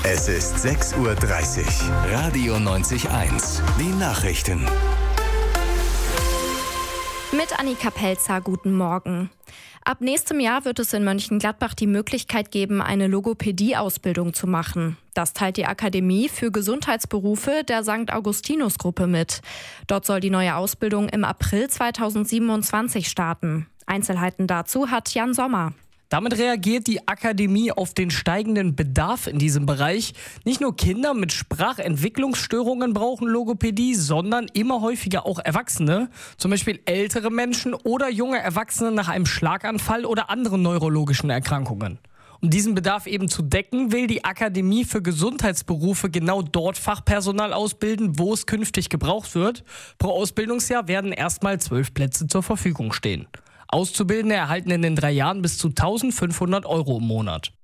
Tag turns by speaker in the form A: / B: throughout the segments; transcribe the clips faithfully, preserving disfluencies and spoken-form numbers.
A: Es ist sechs Uhr dreißig. Radio neunzig Komma eins. Die Nachrichten.
B: Mit Annika Pelzer, guten Morgen. Ab nächstem Jahr wird es in Mönchengladbach die Möglichkeit geben, eine Logopädie-Ausbildung zu machen. Das teilt die Akademie für Gesundheitsberufe der Sankt Augustinus-Gruppe mit. Dort soll die neue Ausbildung im April zweitausendsiebenundzwanzig starten. Einzelheiten dazu hat Jan Sommer.
C: Damit reagiert die Akademie auf den steigenden Bedarf in diesem Bereich. Nicht nur Kinder mit Sprachentwicklungsstörungen brauchen Logopädie, sondern immer häufiger auch Erwachsene. Zum Beispiel ältere Menschen oder junge Erwachsene nach einem Schlaganfall oder anderen neurologischen Erkrankungen. Um diesen Bedarf eben zu decken, will die Akademie für Gesundheitsberufe genau dort Fachpersonal ausbilden, wo es künftig gebraucht wird. Pro Ausbildungsjahr werden erstmal zwölf Plätze zur Verfügung stehen. Auszubildende erhalten in den drei Jahren bis zu eintausendfünfhundert Euro im Monat.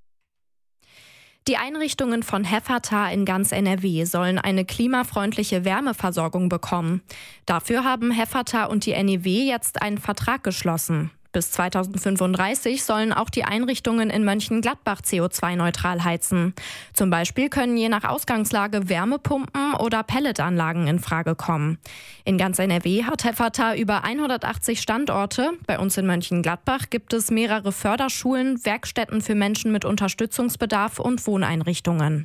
B: Die Einrichtungen von Heffata in ganz N R W sollen eine klimafreundliche Wärmeversorgung bekommen. Dafür haben Heffata und die N E W jetzt einen Vertrag geschlossen. Bis zweitausendfünfunddreißig sollen auch die Einrichtungen in Mönchengladbach C O zwei neutral heizen. Zum Beispiel können je nach Ausgangslage Wärmepumpen oder Pelletanlagen in Frage kommen. In ganz N R W hat Heffata über hundertachtzig Standorte. Bei uns in Mönchengladbach gibt es mehrere Förderschulen, Werkstätten für Menschen mit Unterstützungsbedarf und Wohneinrichtungen.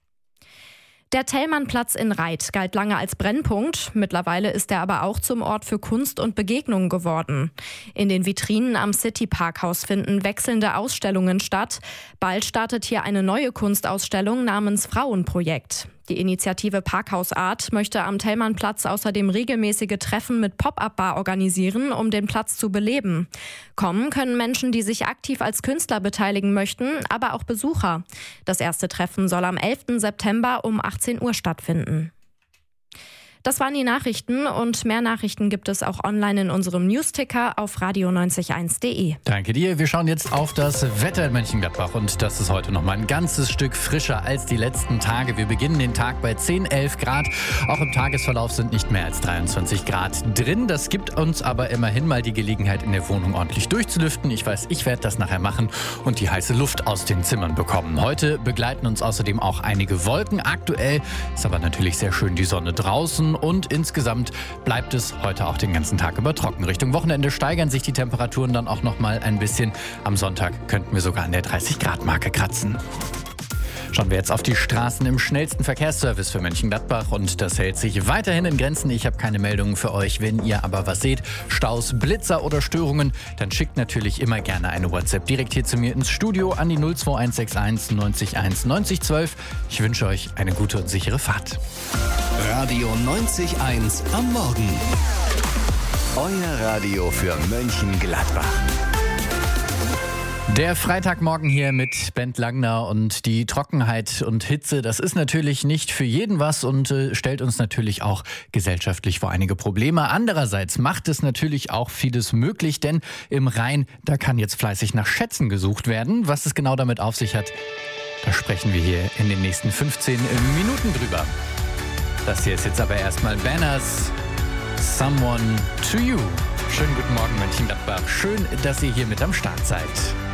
B: Der Thälmannplatz in Reith galt lange als Brennpunkt. Mittlerweile ist er aber auch zum Ort für Kunst und Begegnungen geworden. In den Vitrinen am City Parkhaus finden wechselnde Ausstellungen statt. Bald startet hier eine neue Kunstausstellung namens Frauenprojekt. Die Initiative Parkhaus Art möchte am Thälmannplatz außerdem regelmäßige Treffen mit Pop-up-Bar organisieren, um den Platz zu beleben. Kommen können Menschen, die sich aktiv als Künstler beteiligen möchten, aber auch Besucher. Das erste Treffen soll am elften September um achtzehn Uhr stattfinden. Das waren die Nachrichten und mehr Nachrichten gibt es auch online in unserem Newsticker auf radio neunzig Komma eins punkt de.
D: Danke dir. Wir schauen jetzt auf das Wetter in Mönchengladbach und das ist heute noch mal ein ganzes Stück frischer als die letzten Tage. Wir beginnen den Tag bei zehn, elf Grad. Auch im Tagesverlauf sind nicht mehr als dreiundzwanzig Grad drin. Das gibt uns aber immerhin mal die Gelegenheit, in der Wohnung ordentlich durchzulüften. Ich weiß, ich werde das nachher machen und die heiße Luft aus den Zimmern bekommen. Heute begleiten uns außerdem auch einige Wolken. Aktuell ist aber natürlich sehr schön die Sonne draußen. Und insgesamt bleibt es heute auch den ganzen Tag über trocken. Richtung Wochenende steigern sich die Temperaturen dann auch noch mal ein bisschen. Am Sonntag könnten wir sogar an der dreißig Grad Marke kratzen. Schauen wir jetzt auf die Straßen im schnellsten Verkehrsservice für Mönchengladbach und das hält sich weiterhin in Grenzen. Ich habe keine Meldungen für euch. Wenn ihr aber was seht, Staus, Blitzer oder Störungen, dann schickt natürlich immer gerne eine WhatsApp direkt hier zu mir ins Studio an die null zwei eins sechs eins neunzig eins neunzig zwölf. Ich wünsche euch eine gute und sichere Fahrt.
A: Radio neunzig Komma eins am Morgen. Euer Radio für Mönchengladbach.
D: Der Freitagmorgen hier mit Bent Langner und die Trockenheit und Hitze, das ist natürlich nicht für jeden was und äh, stellt uns natürlich auch gesellschaftlich vor einige Probleme. Andererseits macht es natürlich auch vieles möglich, denn im Rhein, da kann jetzt fleißig nach Schätzen gesucht werden. Was es genau damit auf sich hat, da sprechen wir hier in den nächsten fünfzehn Minuten drüber. Das hier ist jetzt aber erstmal Banners, Someone to You. Schönen guten Morgen Mönchengladbach, schön, dass ihr hier mit am Start seid.